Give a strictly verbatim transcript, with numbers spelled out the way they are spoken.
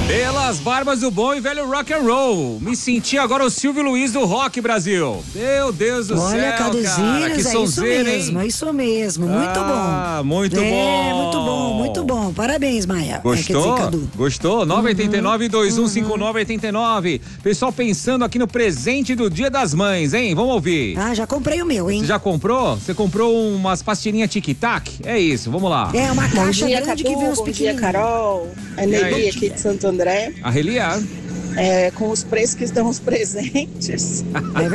Pelas barbas do bom e velho rock and roll. Me senti agora o Silvio Luiz do Rock Brasil. Meu Deus do Olha, céu, cara. Que é sonzeira, isso mesmo, hein? é isso mesmo. Muito ah, bom. muito é, bom. É, muito bom, muito bom. Parabéns, Maia. Gostou? É, quer dizer, Cadu. Gostou? nove oito nove, dois um cinco nove oito nove. Pessoal pensando aqui no presente do Dia das Mães, hein? Vamos ouvir. Ah, já comprei o meu, hein? Você já comprou? Você comprou umas pastilhinhas tic-tac? É isso, vamos lá. É, uma Bom caixa dia, grande Cadu, que vem os bom dia, pequenininhos. Carol. É Nelly aqui de Santo André. A Reliar. É, com os preços que estão os presentes. É